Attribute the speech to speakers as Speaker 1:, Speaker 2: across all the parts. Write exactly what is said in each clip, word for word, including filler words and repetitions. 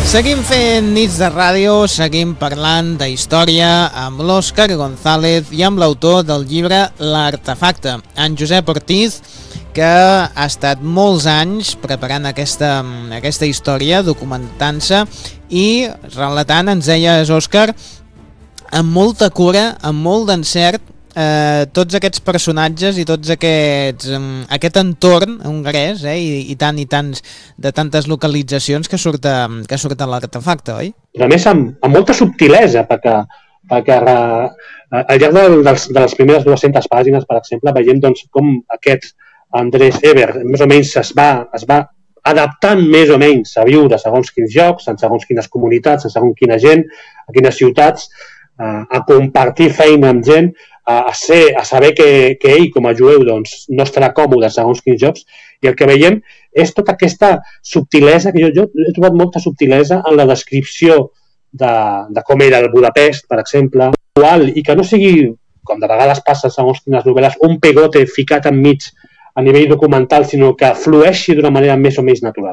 Speaker 1: Seguim fent nits de ràdio, seguim parlant de història amb l'Òscar González i amb l'autor del llibre L'Artefacte, en Josep Ortiz, que ha estat molts anys preparant aquesta, aquesta història, documentant-se i relatant, ens deies, Òscar, amb molta cura, amb molt d'encert, eh, tots aquests personatges i tots aquests, eh, aquest entorn hongarès, eh, i, i tant i tants de tantes localitzacions que surt a, que surt a l'Artefacte, oi?
Speaker 2: A més, amb, amb molta subtilesa, perquè, perquè uh, al llarg de, dels, de les primeres dues-centes pàgines, per exemple, veiem doncs, com aquest Andrés Eber més o menys es va, es va adaptant més o menys a viure segons quins llocs, en segons quines comunitats, en segons quina gent, a quines ciutats, uh, a compartir feina amb gent, a, ser, a saber que, que ell, com a jueu, doncs, no estarà còmode segons quins llocs, i el que veiem és tota aquesta subtilesa, que jo, jo he trobat molta subtilesa en la descripció de, de com era el Budapest, per exemple, i que no sigui, com de vegades passa segons quines novel·les, un pegote ficat enmig a nivell documental, sinó que flueixi d'una manera més o menys natural.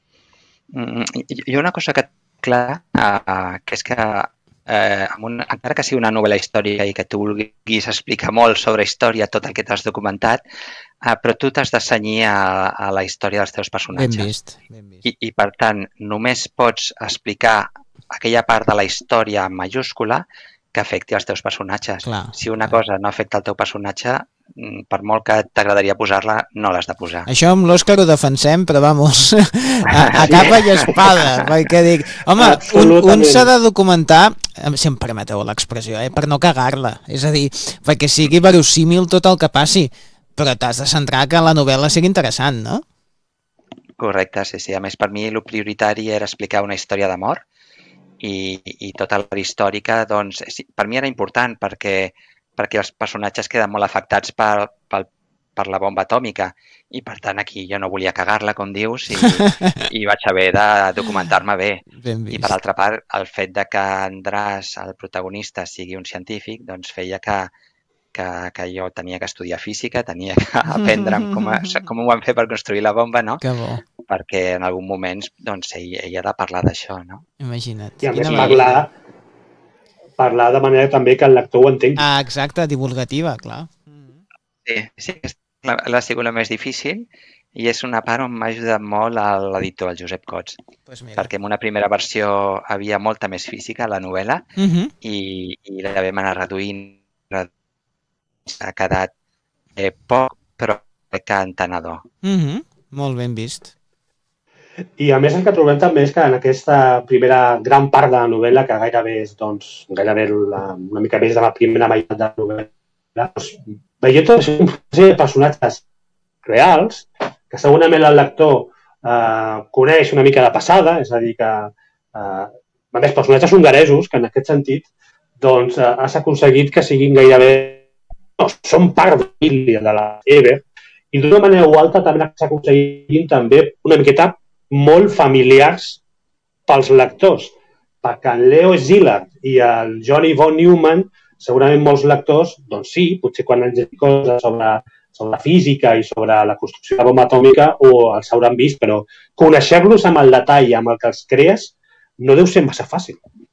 Speaker 3: Mm, hi ha una cosa que clar, uh, que és que eh, amb un, encara que sigui una novel·la històrica i que tu vulguis explicar molt sobre història, tot el que t'has documentat, uh, però tu t'has de cenyir a, a la història dels teus personatges.
Speaker 1: Ben vist, ben vist.
Speaker 3: I, I, per tant, només pots explicar aquella part de la història en majúscula que afecti els teus personatges.
Speaker 1: Clar,
Speaker 3: si una
Speaker 1: clar.
Speaker 3: cosa no afecta el teu personatge, per molt que t'agradaria posar-la, no l'has de posar.
Speaker 1: Això amb l'Òscar ho defensem, però vamos, a, a capa i espada, perquè dic, home, un, un s'ha de documentar, si em permeteu l'expressió, eh, per no cagar-la, és a dir, perquè sigui verosímil tot el que passi, però t'has de centrar que la novel·la sigui interessant, no?
Speaker 3: Correcte, sí, sí. A més, per mi el prioritari era explicar una història d'amor i, i tota la històrica, doncs, per mi era important perquè perquè els personatges queden molt afectats per, per, per la bomba atòmica i, per tant, aquí jo no volia cagar-la, com dius, i, i vaig haver de documentar-me bé. I, per altra part, el fet de que Andràs, el protagonista, sigui un científic, doncs feia que, que, que jo tenia que estudiar física, tenia que aprendre com, a, com ho van fer per construir la bomba, no?
Speaker 1: Que bo.
Speaker 3: Perquè en algun moment doncs, ell, ell ha de parlar d'això, no?
Speaker 1: Imagina't.
Speaker 2: I a més parlar... parlar de manera també que el lector ho entengui.
Speaker 1: Ah, exacte, divulgativa, clar.
Speaker 3: Sí, sí, la, la sigut la més difícil i és una part on m'ha ajudat molt l'editor, el Josep Cots,
Speaker 1: pues
Speaker 3: perquè en una primera versió havia molta més física a la novel·la
Speaker 1: uh -huh.
Speaker 3: i, i la vam anar reduint, ha quedat eh, poc, però crec que entenedor.
Speaker 1: Uh -huh. Molt ben vist.
Speaker 2: I a més el que trobem també és que en aquesta primera gran part de la novel·la, que gairebé és doncs, gairebé la, una mica més de la primera meitat de la novel·la, doncs, veiem tot una sèrie de personatges reals que segurament el lector eh, coneix una mica de passada, és a dir, que eh, a més, personatges hongaresos que en aquest sentit doncs, eh, has aconseguit que siguin gairebé no, són part de la família de la Eber i d'una manera o altra també has aconseguit també una miqueta molt familiars pels lectors, perquè en Leo Szilard i el Johnny von Neumann, segurament molts lectors, doncs sí, potser quan han llegit coses sobre, sobre física i sobre la construcció de la bomba atòmica o els hauran vist, però conèixer-los amb el detall amb el que els crees no deu ser massa fàcil.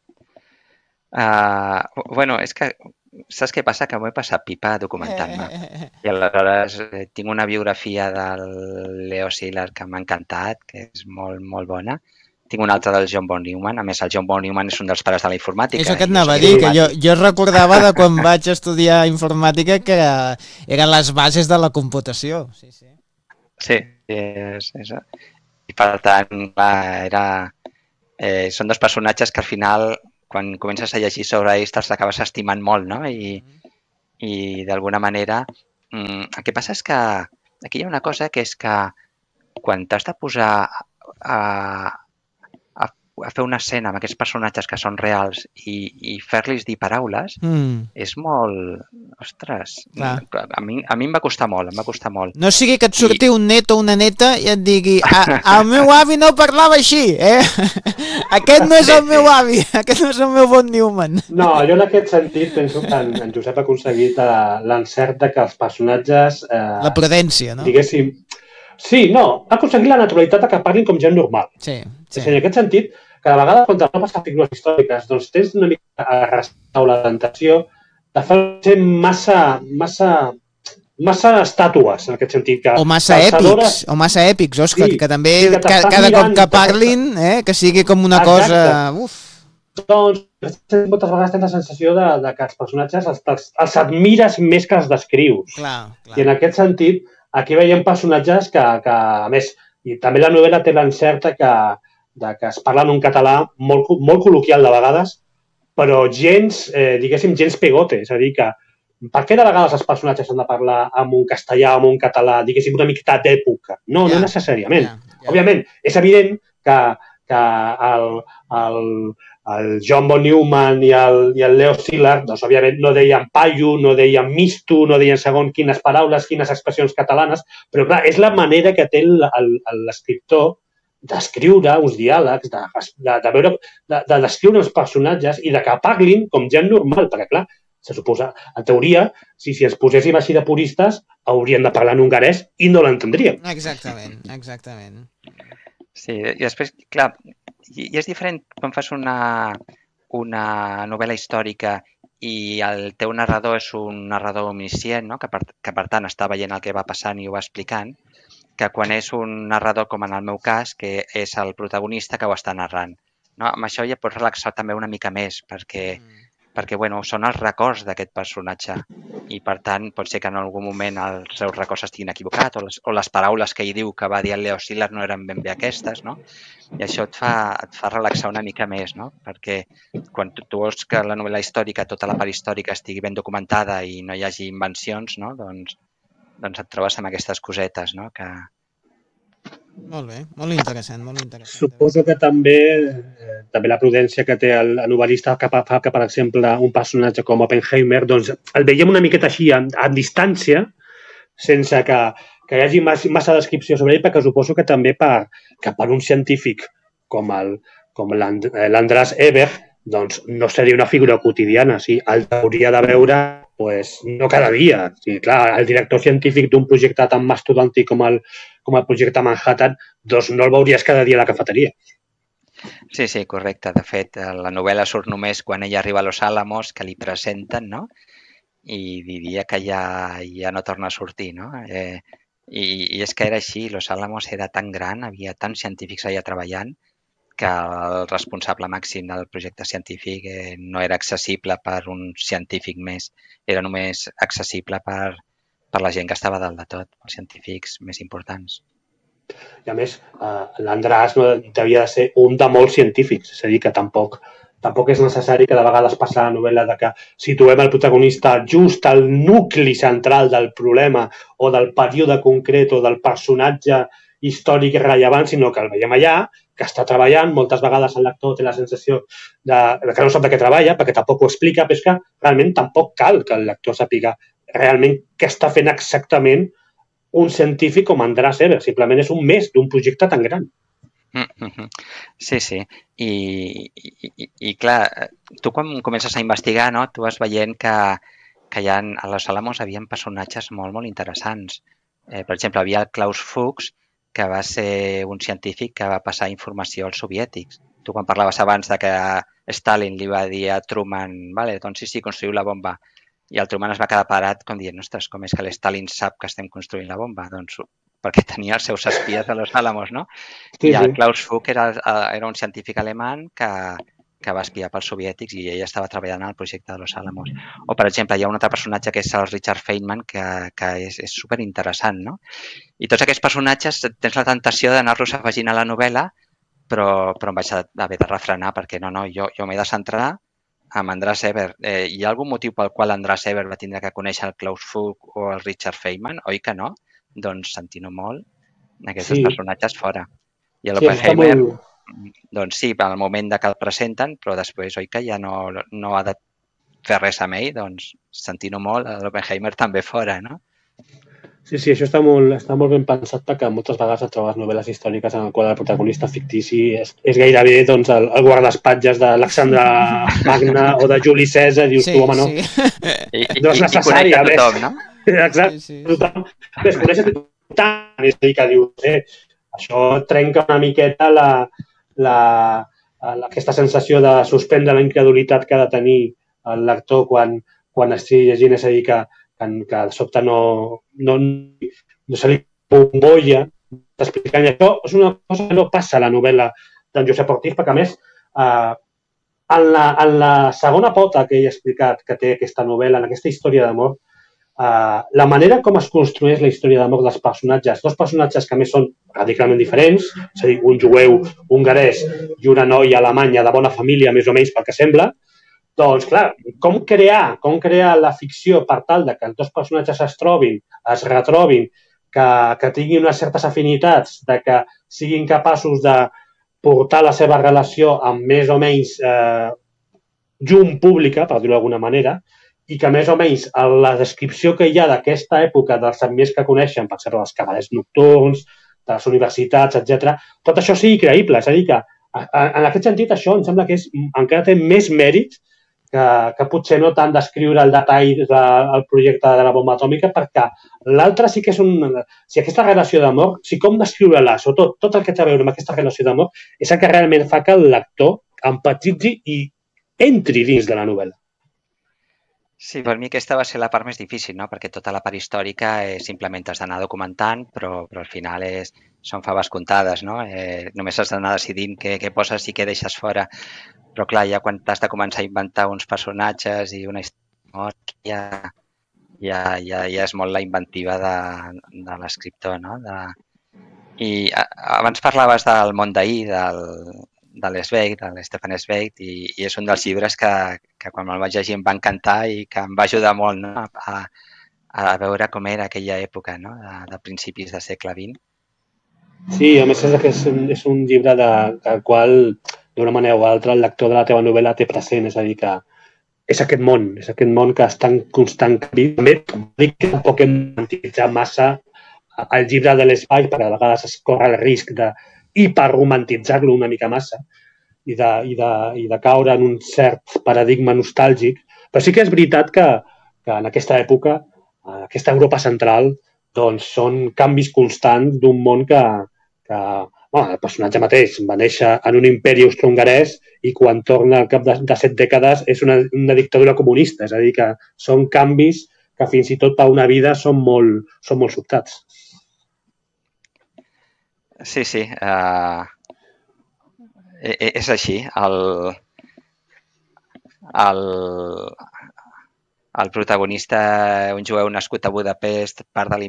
Speaker 3: Uh, bueno, és que saps què passa? Que m'ho he passat pipa documentant-me. I aleshores eh, tinc una biografia del Leo Szilard que m'ha encantat, que és molt, molt bona. Tinc una altra del John von Neumann. A més, el John von Neumann és un dels pares de la informàtica.
Speaker 1: Això que et anava a dir, que jo, jo recordava de quan vaig estudiar informàtica que era, eren les bases de la computació. Sí, sí.
Speaker 3: Sí, és, és, i per tant, clar, era, eh, són dos personatges que al final, quan comences a llegir sobre ells, te'ls acabes estimant molt, no? I, i d'alguna manera, mm, el que passa és que aquí hi ha una cosa que és que quan t'has de posar a, a, a fer una escena amb aquests personatges que són reals i, i fer-los dir paraules,
Speaker 1: Mm.
Speaker 3: és molt... Ostres,
Speaker 1: Clar.
Speaker 3: a mi, a mi em va costar molt, em va costar molt.
Speaker 1: No sigui que et surti un net o una neta i et digui "Ah, el meu avi no parlava així, eh? Aquest no és el meu avi, aquest no és el meu von Neumann."
Speaker 2: No, jo en aquest sentit penso que en, en Josep ha aconseguit uh, l'encert de que els personatges... Uh,
Speaker 1: La prudència, no?
Speaker 2: Diguéssim... Sí, no, ha aconseguit la naturalitat de que parlin com gent normal.
Speaker 1: Sí, sí.
Speaker 2: En aquest sentit, cada vegada quan t'apropes a figures històriques doncs tens una mica a restar la tentació de fer massa, massa, massa estàtues, en aquest sentit. Que
Speaker 1: o massa èpics, o massa èpics, Òscar, sí, que també sí, que cada, cada mirant, cop que parlin, eh, que sigui com una Exacte. cosa... Uf.
Speaker 2: Doncs moltes vegades tens la sensació de, de que els personatges els, els, els admires més que els descrius.
Speaker 1: Clar, clar.
Speaker 2: I en aquest sentit, aquí veiem personatges que, que a més, i també la novel·la té l'encerta que, de que es parla en un català molt, molt col·loquial de vegades, però gens, eh, diguéssim, gens pegote. És a dir, que per què de vegades els personatges han de parlar amb un castellà o amb un català, diguéssim, una mica d'època? No, yeah. no necessàriament. Yeah. Yeah. Òbviament, és evident que, que el, el, el John von Neumann i el, i el Leo Szilard, doncs, òbviament, no deien paio, no deien misto, no deien segons quines paraules, quines expressions catalanes, però, clar, és la manera que té l'escriptor d'escriure uns diàlegs, de, de, de, veure, de, de descriure els personatges i de que parlin com gent normal, perquè, clar, se suposa, en teoria, si, si ens poséssim així de puristes, haurien de parlar en hongarès i no l'entendríem.
Speaker 1: Exactament, exactament.
Speaker 3: Sí, i després, clar, i és diferent quan fas una, una novel·la històrica i el teu narrador és un narrador omniscient, no? que, per, que per tant està veient el que va passant i ho va explicant, que quan és un narrador, com en el meu cas, que és el protagonista que ho està narrant. No? Amb això ja pots relaxar també una mica més, perquè... Mm. perquè bueno, són els records d'aquest personatge i, per tant, pot ser que en algun moment els seus records estiguin equivocats o les, o les paraules que ell diu que va dir el Leo Szilard no eren ben bé aquestes, no? I això et fa, et fa relaxar una mica més, no? Perquè quan tu, tu vols que la novel·la històrica, tota la part històrica estigui ben documentada i no hi hagi invencions, no? Doncs, doncs et trobes amb aquestes cosetes, no? Que...
Speaker 1: Molt bé, molt interessant, molt interessant.
Speaker 2: Suposo que també eh, també la prudència que té el, el novel·lista que fa que, per exemple, un personatge com Oppenheimer, doncs el veiem una miqueta així, a, a distància, sense que, que hi hagi massa, massa descripció sobre ell, perquè suposo que també per, que per un científic com el com l'András Ebert, doncs no seria una figura quotidiana, sí, el hauria de veure pues, no cada dia. Sí, clar, el director científic d'un projecte tan mastodòntic com el, com el projecte Manhattan, doncs no el veuries cada dia a la cafeteria.
Speaker 3: Sí, sí, correcte. De fet, la novel·la surt només quan ella arriba a Los Álamos, que li presenten, no? I diria que ja, ja no torna a sortir, no? Eh, i, I és que era així, Los Álamos era tan gran, havia tants científics allà treballant, que el responsable màxim del projecte científic eh, no era accessible per un científic més, era només accessible per, per la gent que estava dalt de tot, els científics més importants.
Speaker 2: I a més, eh, l'Andràs no devia de ser un de molts científics, és a dir, que tampoc, tampoc és necessari que de vegades passa la novel·la de que situem el protagonista just al nucli central del problema o del període concret o del personatge històric rellevant, sinó que el veiem allà, que està treballant, moltes vegades el lector té la sensació de, de que no sap de què treballa, perquè tampoc ho explica, però és que realment tampoc cal que el lector sàpiga realment què està fent exactament un científic com András Ebert, simplement és un més d'un projecte tan gran.
Speaker 3: Mm-hmm. Sí, sí. I, i, i, i clar, tu quan comences a investigar, no, tu vas veient que, que ja a Los Álamos hi havia personatges molt, molt interessants. Eh, per exemple, hi havia el Klaus Fuchs, que va ser un científic que va passar informació als soviètics. Tu quan parlaves abans de que Stalin li va dir a Truman, vale, doncs sí, sí, construïu la bomba, i el Truman es va quedar parat com dient, ostres, com és que l'Stalin sap que estem construint la bomba? Doncs perquè tenia els seus espies a Los Álamos, no? Sí, I el sí. Klaus Fuchs era, era un científic alemany que, que va espiar pels soviètics i ell estava treballant al projecte de Los Álamos. O, per exemple, hi ha un altre personatge que és el Richard Feynman, que, que és, és superinteressant, no? I tots aquests personatges tens la tentació d'anar-los afegint a la novel·la, però, però em vaig haver de refrenar perquè no, no, jo, jo m'he de centrar amb András Ebert. Eh, hi ha algun motiu pel qual András Ebert va tindre que conèixer el Klaus Fuchs o el Richard Feynman? Oi que no? Doncs sentint-ho molt, aquests sí. personatges fora. I l'Oppenheimer, sí, molt... doncs sí, al moment de que el presenten, però després, oi que ja no, no ha de fer res amb ell, doncs sentint-ho molt, l'Oppenheimer també fora, no?
Speaker 2: Sí, sí, això està molt, està molt ben pensat perquè moltes vegades et trobes novel·les històriques en el qual el protagonista fictici és, és gairebé doncs, el, el guardaespatlles d'Alexandre Magna o de Juli Cèsar i dius, sí, tu, home, no.
Speaker 3: Sí. I,
Speaker 2: no és necessari,
Speaker 3: a tothom, no?
Speaker 2: Exacte. Sí, sí. Tothom. Es coneix a tothom, és a dir, que dius, eh, això trenca una miqueta la, la, aquesta sensació de suspendre la incredulitat que ha de tenir el lector quan, quan estigui llegint, és a dir, que, que, que de sobte no, no, no se li bombolla explicant. I això és una cosa que no passa a la novel·la d'en Josep Ortiz, perquè a més, eh, en, la, en la segona pota que he explicat que té aquesta novel·la, en aquesta història d'amor, eh, la manera com es construeix la història d'amor dels personatges, dos personatges que a més són radicalment diferents, és a dir, un jueu hongarès i una noia alemanya de bona família, més o menys pel que sembla, doncs, clar, com crear, com crear la ficció per tal de que els dos personatges es trobin, es retrobin, que, que tinguin unes certes afinitats, de que siguin capaços de portar la seva relació amb més o menys eh, llum pública, per dir-ho d'alguna manera, i que més o menys la descripció que hi ha d'aquesta època dels ambients que coneixen, per exemple, dels cabarets nocturns, de les universitats, etcètera, tot això sigui creïble. És a dir, que en aquest sentit això em sembla que és, encara té més mèrit que, que potser no tant descriure el detall del projecte de la bomba atòmica, perquè l'altre sí que és un... Si aquesta relació d'amor, si com descriure-la, sobretot tot el que té a veure amb aquesta relació d'amor, és el que realment fa que el lector empatitzi i entri dins de la novel·la.
Speaker 3: Sí, per mi aquesta va ser la part més difícil, no? Perquè tota la part històrica és simplement has d'anar documentant, però, però al final és, són faves comptades, no? Eh, només has d'anar decidint què, què poses i què deixes fora. Però clar, ja quan t'has de començar a inventar uns personatges i una història, ja, ja, ja, ja és molt la inventiva de, de l'escriptor, no? De... I a, abans parlaves del món d'ahir, del, de l'Zweig, de l'Stefan Zweig, i, i és un dels llibres que, que quan me'l vaig llegir em va encantar i que em va ajudar molt, no? a, a veure com era aquella època, no? de, de principis del segle vint.
Speaker 2: Sí, a més és que és un, és un llibre de, del qual, d'una manera o altra, el lector de la teva novel·la té present, és a dir, que és aquest món, és aquest món que està en constant canvi. També dic que tampoc hem romantitzat massa el llibre de l'Zweig, perquè a vegades es corre el risc de hiperromantitzar-lo una mica massa i de, i, de, i de caure en un cert paradigma nostàlgic. Però sí que és veritat que, que en aquesta època, en aquesta Europa central, doncs són canvis constants d'un món que, que bueno, el personatge mateix va néixer en un imperi austro-hongarès i quan torna al cap de, de set dècades és una, una dictadura comunista. És a dir, que són canvis que fins i tot per una vida són molt, són molt sobtats.
Speaker 3: Sí, sí. Uh, és així. El, el, el protagonista, un jueu nascut a Budapest, part de